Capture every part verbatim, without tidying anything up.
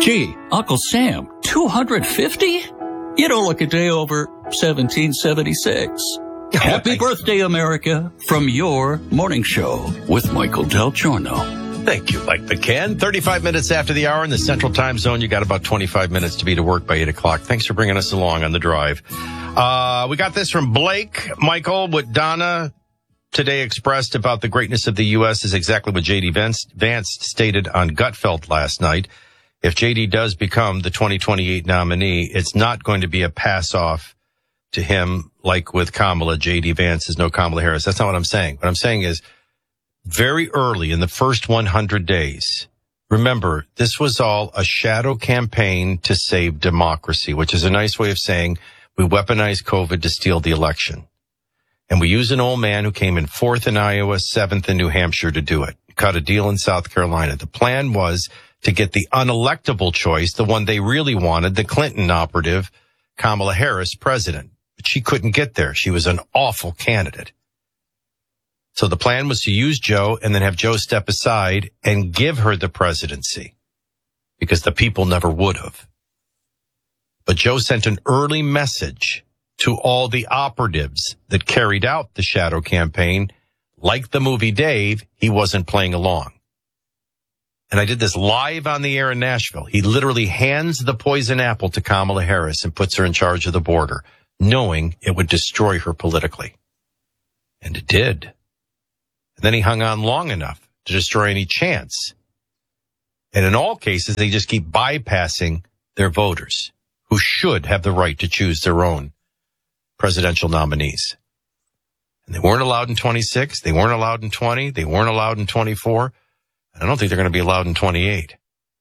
Gee, Uncle Sam, two hundred fifty? You don't look a day over seventeen seventy-six. Happy birthday, America, from your morning show with Michael Del Giorno. Thank you, Mike McCann. thirty-five minutes after the hour in the Central Time Zone. You got about twenty-five minutes to be to work by eight o'clock. Thanks for bringing us along on the drive. Uh, we got this from Blake. Michael, what Donna today expressed about the greatness of the U S is exactly what J D Vance, Vance stated on Gutfeld last night. If J D does become the twenty twenty-eight nominee, it's not going to be a pass-off to him like with Kamala. J D Vance is no Kamala Harris. That's not what I'm saying. What I'm saying is very early in the first one hundred days, remember, this was all a shadow campaign to save democracy, which is a nice way of saying we weaponized COVID to steal the election. And we used an old man who came in fourth in Iowa, seventh in New Hampshire to do it. Cut a deal in South Carolina. The plan was to get the unelectable choice, the one they really wanted, the Clinton operative, Kamala Harris, president. But she couldn't get there. She was an awful candidate. So the plan was to use Joe and then have Joe step aside and give her the presidency because the people never would have. But Joe sent an early message to all the operatives that carried out the shadow campaign. Like the movie Dave, he wasn't playing along. And I did this live on the air in Nashville. He literally hands the poison apple to Kamala Harris and puts her in charge of the border, knowing it would destroy her politically. And it did. And then he hung on long enough to destroy any chance. And in all cases, they just keep bypassing their voters who should have the right to choose their own presidential nominees. And they weren't allowed in twenty-six. They weren't allowed in twenty. They weren't allowed in twenty-four. I don't think they're going to be allowed in twenty-eight.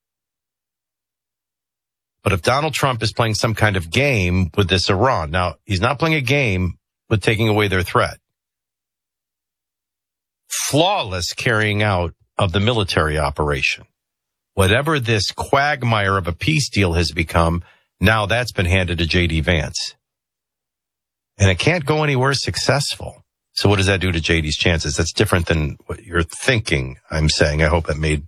But if Donald Trump is playing some kind of game with this Iran, now he's not playing a game with taking away their threat. Flawless carrying out of the military operation. Whatever this quagmire of a peace deal has become, now that's been handed to J D Vance. And it can't go anywhere successful. So what does that do to J D's chances? That's different than what you're thinking, I'm saying. I hope that made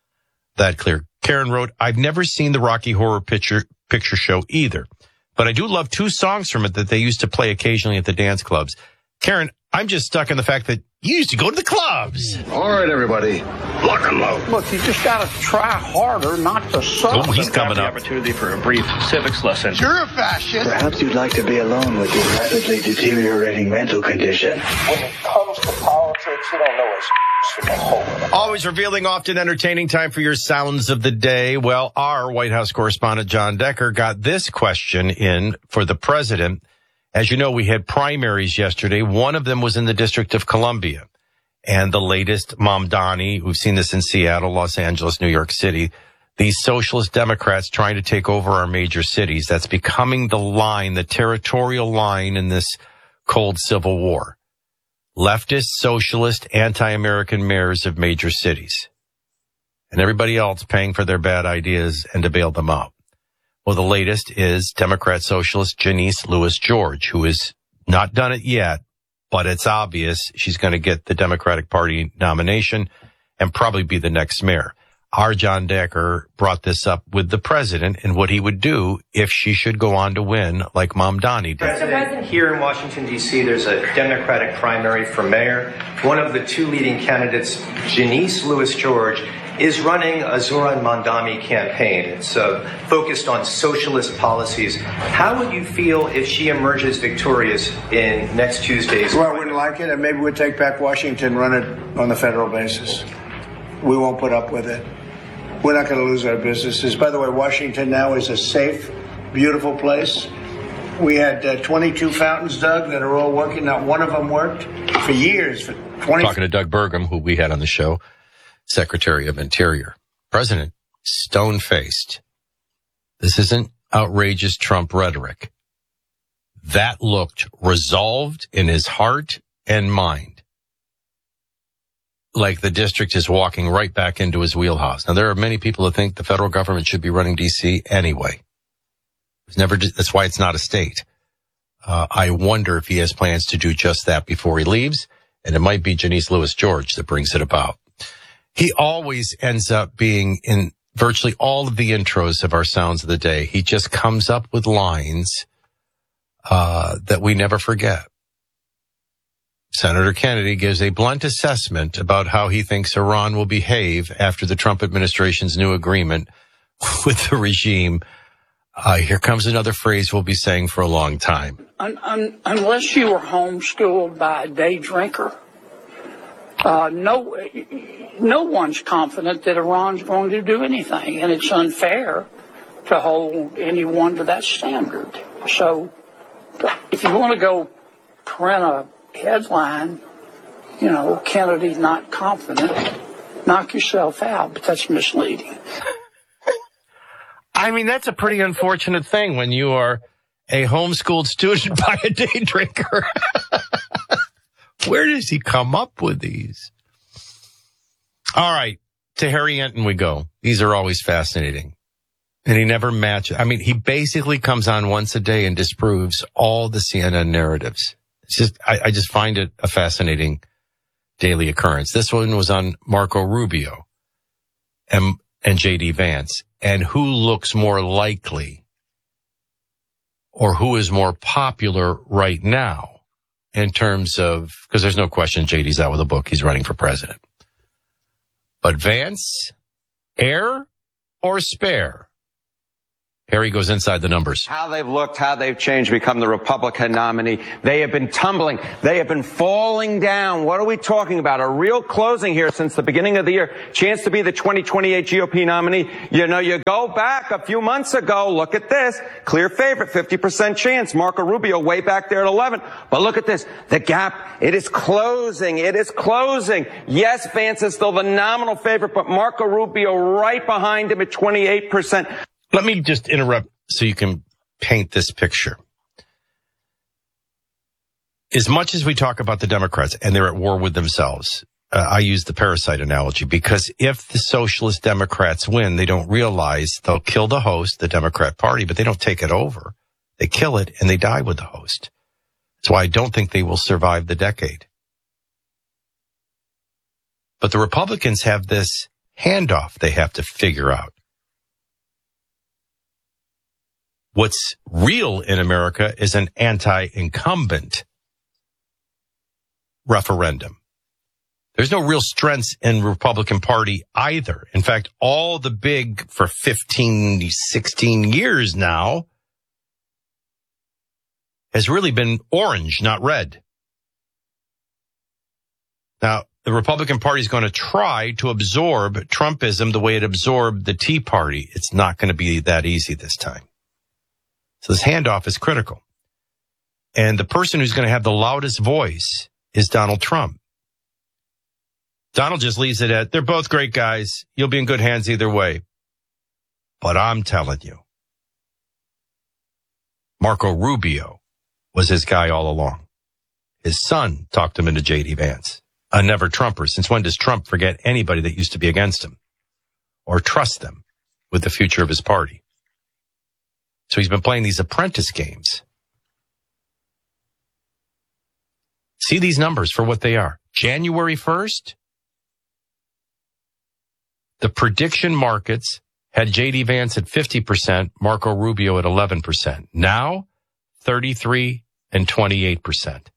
that clear. Karen wrote, I've never seen the Rocky Horror Picture Picture Show either, but I do love two songs from it that they used to play occasionally at the dance clubs. Karen, I'm just stuck in the fact that you used to go to the clubs. All right, everybody, lock and load. Look, you just got to try harder not to suck. Oh, he's coming the up. Opportunity for a brief civics lesson. You're a fascist. Perhaps you'd like to be alone with your rapidly deteriorating mental condition. When it comes to politics, you don't know it's from a hole. Always revealing, often entertaining. Time for your sounds of the day. Well, our White House correspondent, John Decker, got this question in for the president. As you know, we had primaries yesterday. One of them was in the District of Columbia. And the latest, Mamdani, we've seen this in Seattle, Los Angeles, New York City, these socialist Democrats trying to take over our major cities. That's becoming the line, the territorial line in this cold civil war. Leftist, socialist, anti-American mayors of major cities. And everybody else paying for their bad ideas and to bail them out. Well, the latest is Democrat socialist Janice Lewis George, who has not done it yet, but it's obvious she's going to get the Democratic Party nomination and probably be the next mayor. Our John Decker brought this up with the president and what he would do if she should go on to win like Mamdani did. President, here in Washington, D C, there's a Democratic primary for mayor. One of the two leading candidates, Janice Lewis George, is running a Zoran Mamdani campaign. It's uh, focused on socialist policies. How would you feel if she emerges victorious in next Tuesday's? Well, I wouldn't like it, and maybe we'd take back Washington, run it on the federal basis. We won't put up with it. We're not going to lose our businesses. By the way, Washington now is a safe, beautiful place. We had uh, twenty-two fountains, Doug, that are all working. Not one of them worked for years. For twenty. Talking to Doug Burgum, who we had on the show, Secretary of Interior. President, stone-faced. This isn't outrageous Trump rhetoric. That looked resolved in his heart and mind. Like the district is walking right back into his wheelhouse. Now, there are many people who think the federal government should be running D C anyway. It's never, that's why it's not a state. Uh, I wonder if he has plans to do just that before he leaves, and it might be Janice Lewis George that brings it about. He always ends up being in virtually all of the intros of our Sounds of the Day. He just comes up with lines uh, that we never forget. Senator Kennedy gives a blunt assessment about how he thinks Iran will behave after the Trump administration's new agreement with the regime. Uh, here comes another phrase we'll be saying for a long time. Un- un- unless you were homeschooled by a day drinker, uh, no, no one's confident that Iran's going to do anything, and it's unfair to hold anyone to that standard. So if you want to go print a headline, you know, Kennedy's not confident, knock yourself out, but that's misleading. I mean, that's a pretty unfortunate thing when you are a homeschooled student by a day drinker. Where does he come up with these? All right, to Harry Enton we go. These are always fascinating. And he never matches. I mean, he basically comes on once a day and disproves all the C N N narratives. It's just, I, I just find it a fascinating daily occurrence. This one was on Marco Rubio and, and J D Vance. And who looks more likely or who is more popular right now in terms of, because there's no question J D's out with a book. He's running for president. But Vance, heir or spare? Harry goes inside the numbers. How they've looked, how they've changed, become the Republican nominee. They have been tumbling. They have been falling down. What are we talking about? A real closing here since the beginning of the year. Chance to be the twenty twenty-eight G O P nominee. You know, you go back a few months ago. Look at this. Clear favorite, fifty percent chance. Marco Rubio way back there at eleven. But look at this. The gap, it is closing. It is closing. Yes, Vance is still the nominal favorite, but Marco Rubio right behind him at twenty-eight percent. Let me just interrupt so you can paint this picture. As much as we talk about the Democrats and they're at war with themselves, uh, I use the parasite analogy because if the socialist Democrats win, they don't realize they'll kill the host, the Democrat Party, but they don't take it over. They kill it and they die with the host. That's why I don't think they will survive the decade. But the Republicans have this handoff they have to figure out. What's real in America is an anti-incumbent referendum. There's no real strengths in the Republican Party either. In fact, all the big for fifteen, sixteen years now has really been orange, not red. Now, the Republican Party is going to try to absorb Trumpism the way it absorbed the Tea Party. It's not going to be that easy this time. So this handoff is critical. And the person who's going to have the loudest voice is Donald Trump. Donald just leaves it at, they're both great guys. You'll be in good hands either way. But I'm telling you, Marco Rubio was his guy all along. His son talked him into J D Vance, a never Trumper. Since when does Trump forget anybody that used to be against him or trust them with the future of his party? So he's been playing these apprentice games. See these numbers for what they are. January first, the prediction markets had J D Vance at fifty percent, Marco Rubio at eleven percent. Now, thirty-three and twenty-eight percent.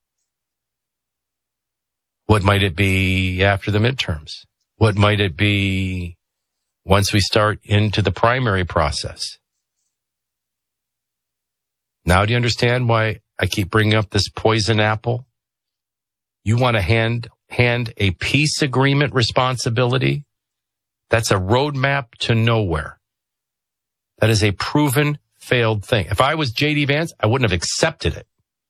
What might it be after the midterms? What might it be once we start into the primary process? Now do you understand why I keep bringing up this poison apple? You want to hand, hand a peace agreement responsibility? That's a roadmap to nowhere. That is a proven failed thing. If I was J D Vance, I wouldn't have accepted it.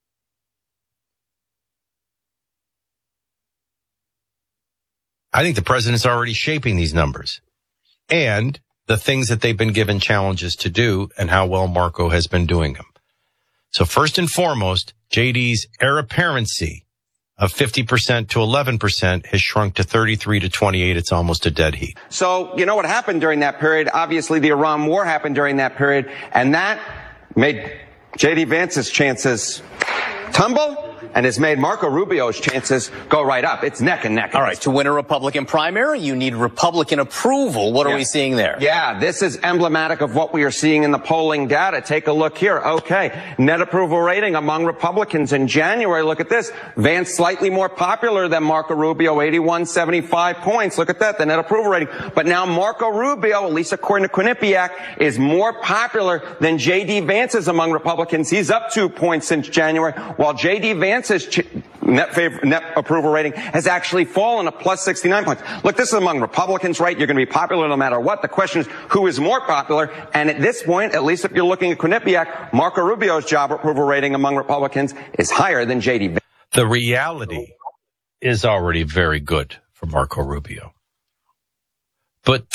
I think the president's already shaping these numbers and the things that they've been given challenges to do and how well Marco has been doing them. So first and foremost, J D's heir apparency of fifty percent to eleven percent has shrunk to thirty-three to twenty-eight. It's almost a dead heat. So, you know what happened during that period? Obviously, the Iran war happened during that period, and that made J D Vance's chances tumble. and has made Marco Rubio's chances go right up. It's neck and neck. All right, to win a Republican primary, you need Republican approval. What yeah. are we seeing there? Yeah, this is emblematic of what we are seeing in the polling data. Take a look here. Okay, net approval rating among Republicans in January. Look at this. Vance slightly more popular than Marco Rubio, eighty-one seventy-five points. Look at that, the net approval rating. But now Marco Rubio, at least according to Quinnipiac, is more popular than J D. Vance is among Republicans. He's up two points since January, while J D. Vance's ch- net, favor- net approval rating has actually fallen to plus sixty-nine points. Look, this is among Republicans, right? You're going to be popular no matter what. The question is, who is more popular? And at this point, at least if you're looking at Quinnipiac, Marco Rubio's job approval rating among Republicans is higher than J D. Vance. The reality is already very good for Marco Rubio. But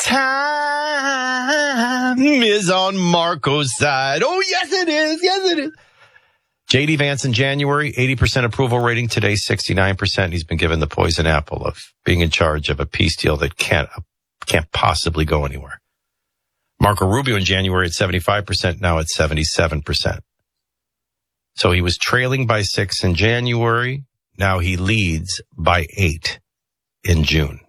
time is on Marco's side. Oh, yes, it is. Yes, it is. J D. Vance in January, eighty percent approval rating. Today, sixty-nine percent. He's been given the poison apple of being in charge of a peace deal that can't, can't possibly go anywhere. Marco Rubio in January at seventy-five percent. Now at seventy-seven percent. So he was trailing by six in January. Now he leads by eight in June.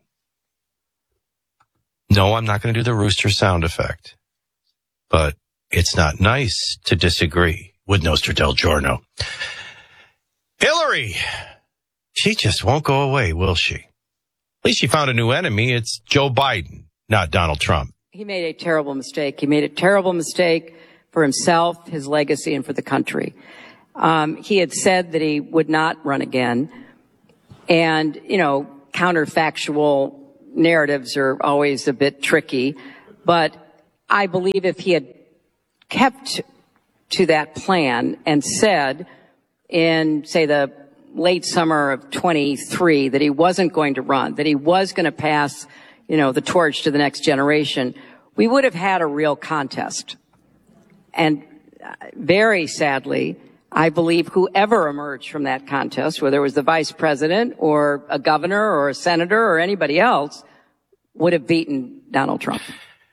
No, I'm not going to do the rooster sound effect, but it's not nice to disagree with Nostra Del Giorno. Hillary, she just won't go away, will she? At least she found a new enemy. It's Joe Biden, not Donald Trump. He made a terrible mistake. He made a terrible mistake for himself, his legacy, and for the country. Um, he had said that he would not run again. And, you know, counterfactual narratives are always a bit tricky, but I believe if he had kept to that plan and said in, say, the late summer of twenty-three that he wasn't going to run, that he was going to pass, you know, the torch to the next generation, we would have had a real contest. And very sadly, I believe whoever emerged from that contest, whether it was the vice president or a governor or a senator or anybody else, would have beaten Donald Trump.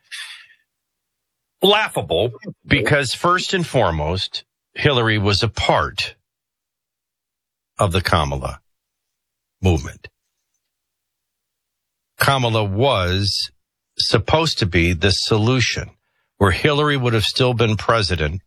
Laughable, because first and foremost, Hillary was a part of the Kamala movement. Kamala was supposed to be the solution, where Hillary would have still been president,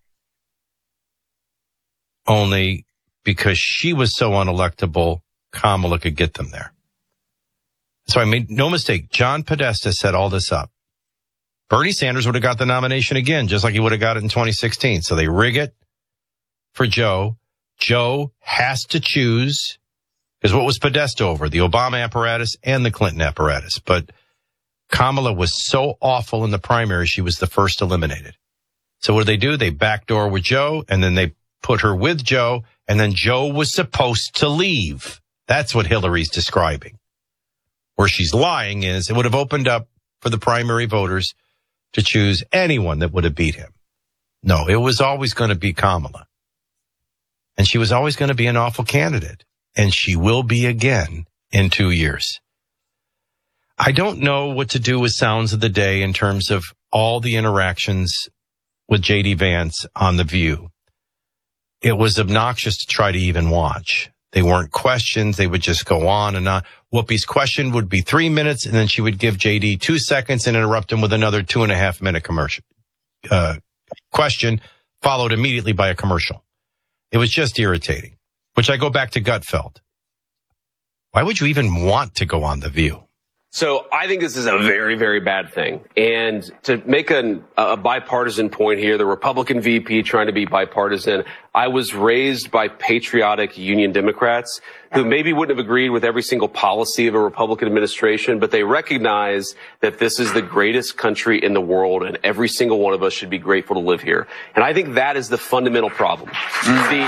only because she was so unelectable, Kamala could get them there. So I made no mistake. John Podesta set all this up. Bernie Sanders would have got the nomination again, just like he would have got it in twenty sixteen. So they rig it for Joe. Joe has to choose, because what was Podesta over? The Obama apparatus and the Clinton apparatus. But Kamala was so awful in the primary, she was the first eliminated. So what did they do? They backdoor with Joe, and then they put her with Joe, and then Joe was supposed to leave. That's what Hillary's describing. Where she's lying is it would have opened up for the primary voters to choose anyone that would have beat him. No, it was always going to be Kamala. And she was always going to be an awful candidate. And she will be again in two years. I don't know what to do with sounds of the day in terms of all the interactions with J D. Vance on The View. It was obnoxious to try to even watch. They weren't questions. They would just go on and on. Whoopi's question would be three minutes, and then she would give J D two seconds and interrupt him with another two and a half minute commercial uh, question, followed immediately by a commercial. It was just irritating, which I go back to Gutfeld. Why would you even want to go on The View? So I think this is a very, very bad thing. And to make an, a bipartisan point here, the Republican V P trying to be bipartisan, I was raised by patriotic Union Democrats who maybe wouldn't have agreed with every single policy of a Republican administration, but they recognize that this is the greatest country in the world and every single one of us should be grateful to live here. And I think that is the fundamental problem. Mm. The,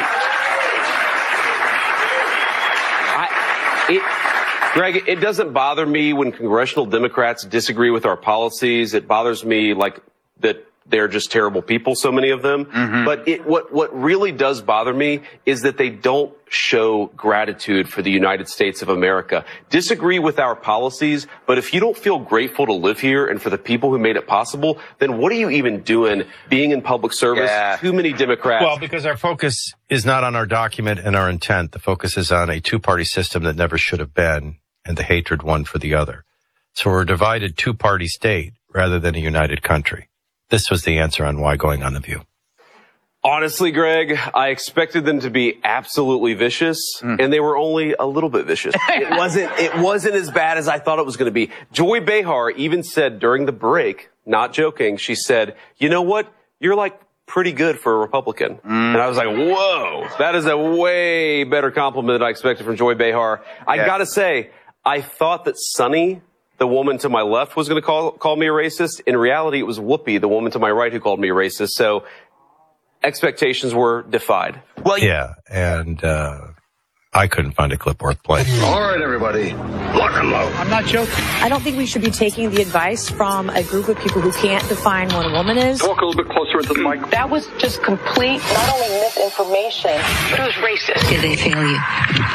I, it, Greg, it doesn't bother me when congressional Democrats disagree with our policies. It bothers me like that they're just terrible people, so many of them. Mm-hmm. But it, what, what really does bother me is that they don't show gratitude for the United States of America. Disagree with our policies, but if you don't feel grateful to live here and for the people who made it possible, then what are you even doing being in public service? Yeah. Too many Democrats. Well, because our focus is not on our document and our intent. The focus is on a two-party system that never should have been and the hatred one for the other. So we're a divided two-party state rather than a united country. This was the answer on why going on The View. Honestly, Greg, I expected them to be absolutely vicious, mm. and they were only a little bit vicious. It wasn't, it wasn't as bad as I thought it was going to be. Joy Behar even said during the break, not joking, she said, you know what? You're like pretty good for a Republican. Mm. And I was like, whoa, that is a way better compliment than I expected from Joy Behar. I yeah. gotta say, I thought that Sunny, the woman to my left, was going to call call me a racist. In reality, it was Whoopi, the woman to my right, who called me a racist. So expectations were defied. Well, yeah, and uh, I couldn't find a clip worth playing. All right, everybody, lock and load. I'm not joking. I don't think we should be taking the advice from a group of people who can't define what a woman is. Talk a little bit closer into the mic. That was just complete, not only misinformation, but it was racist. Did they fail you?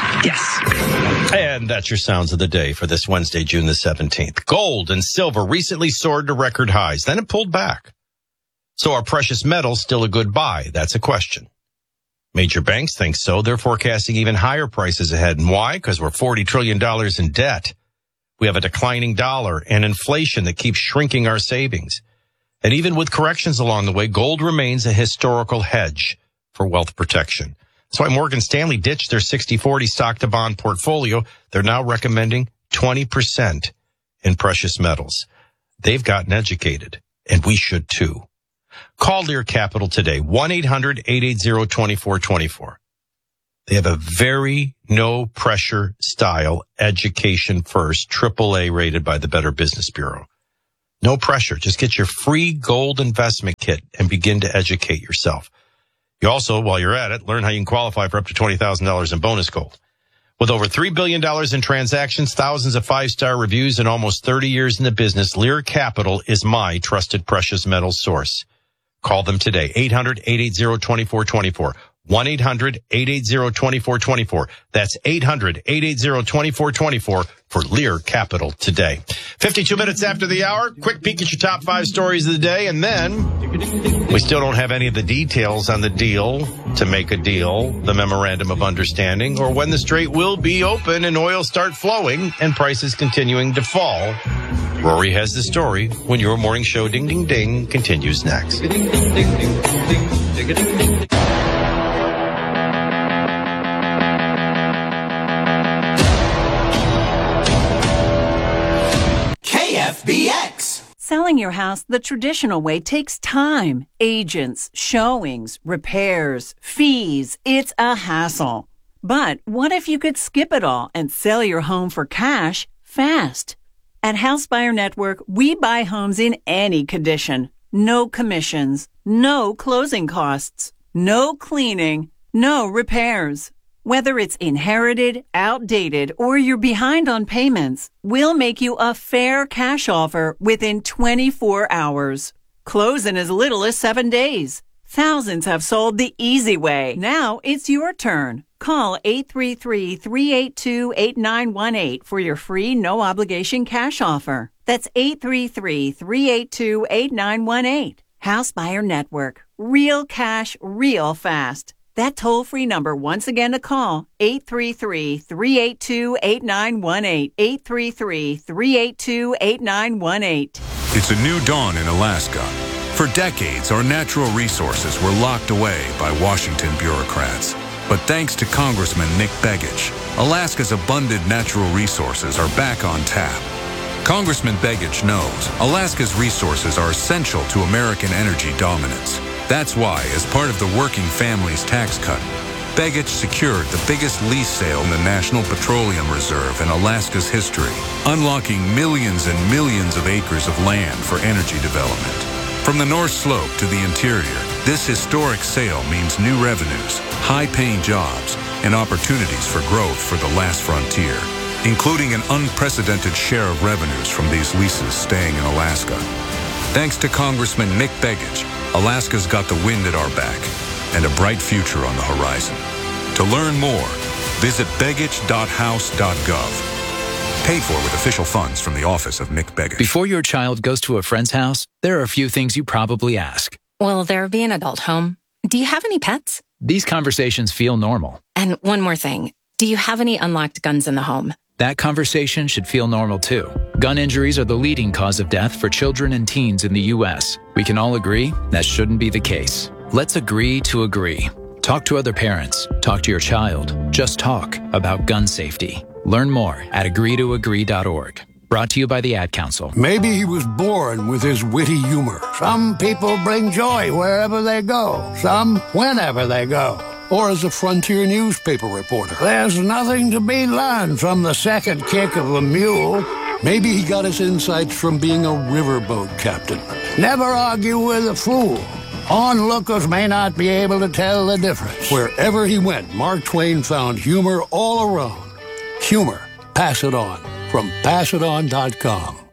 Yes. And that's your sounds of the day for this Wednesday, June the seventeenth. Gold and silver recently soared to record highs. Then it pulled back. So are precious metals still a good buy? That's a question. Major banks think so. They're forecasting even higher prices ahead. And why? Because we're forty trillion dollars in debt. We have a declining dollar and inflation that keeps shrinking our savings. And even with corrections along the way, gold remains a historical hedge for wealth protection. That's why Morgan Stanley ditched their sixty forty stock to bond portfolio. They're now recommending twenty percent in precious metals. They've gotten educated, and we should too. Call Lear Capital today, one eight hundred eight eight zero two four two four. They have a very no-pressure style, education first, triple A rated by the Better Business Bureau. No pressure. Just get your free gold investment kit and begin to educate yourself. You also, while you're at it, learn how you can qualify for up to twenty thousand dollars in bonus gold. With over three billion dollars in transactions, thousands of five-star reviews, and almost thirty years in the business, Lear Capital is my trusted precious metals source. Call them today, eight hundred eight eight zero two four two four, one eight hundred eight eight zero two four two four. That's eight hundred eight eight zero two four two four for Lear Capital today. fifty-two minutes after the hour, quick peek at your top five stories of the day, and then we still don't have any of the details on the deal to make a deal, the memorandum of understanding, or when the strait will be open and oil start flowing and prices continuing to fall. Rory has the story when your morning show Ding Ding Ding continues next. Ding, ding, ding, ding, ding, ding, ding, ding. K F B X. Selling your house the traditional way takes time, agents, showings, repairs, fees. It's a hassle. But what if you could skip it all and sell your home for cash fast? At House Buyer Network, we buy homes in any condition. No commissions, no closing costs, no cleaning, no repairs. Whether it's inherited, outdated, or you're behind on payments, we'll make you a fair cash offer within twenty-four hours. Close in as little as seven days. Thousands have sold the easy way. Now it's your turn. Call eight three three, three eight two, eight nine one eight for your free no-obligation cash offer. That's eight three three, three eight two, eight nine one eight. House Buyer Network. Real cash, real fast. That toll-free number once again to call, eight three three, three eight two, eight nine one eight. eight three three, three eight two, eight nine one eight. It's a new dawn in Alaska. For decades, our natural resources were locked away by Washington bureaucrats. But thanks to Congressman Nick Begich, Alaska's abundant natural resources are back on tap. Congressman Begich knows Alaska's resources are essential to American energy dominance. That's why, as part of the Working Families Tax Cut, Begich secured the biggest lease sale in the National Petroleum Reserve in Alaska's history, unlocking millions and millions of acres of land for energy development. From the North Slope to the interior, this historic sale means new revenues, high-paying jobs, and opportunities for growth for the last frontier, including an unprecedented share of revenues from these leases staying in Alaska. Thanks to Congressman Nick Begich, Alaska's got the wind at our back and a bright future on the horizon. To learn more, visit begich dot house dot gov. Paid for with official funds from the office of Nick Begich. Before your child goes to a friend's house, there are a few things you probably ask. Will there be an adult home? Do you have any pets? These conversations feel normal. And one more thing. Do you have any unlocked guns in the home? That conversation should feel normal too. Gun injuries are the leading cause of death for children and teens in the U S. We can all agree that shouldn't be the case. Let's agree to agree. Talk to other parents. Talk to your child. Just talk about gun safety. Learn more at agree to agree dot org. Brought to you by the Ad Council. Maybe he was born with his witty humor. Some people bring joy wherever they go. Some whenever they go. Or as a frontier newspaper reporter. There's nothing to be learned from the second kick of a mule. Maybe he got his insights from being a riverboat captain. Never argue with a fool. Onlookers may not be able to tell the difference. Wherever he went, Mark Twain found humor all around. Humor. Pass it on. From pass it on dot com.